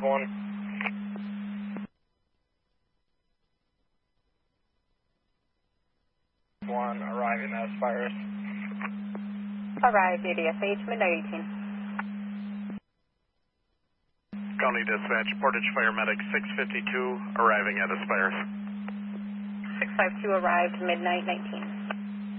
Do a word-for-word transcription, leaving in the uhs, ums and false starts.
One. One arriving at Aspires. Arrived A D S H, midnight eighteen. County Dispatch, Portage Fire Medic six fifty-two, arriving at Aspires. six five two arrived, midnight nineteen.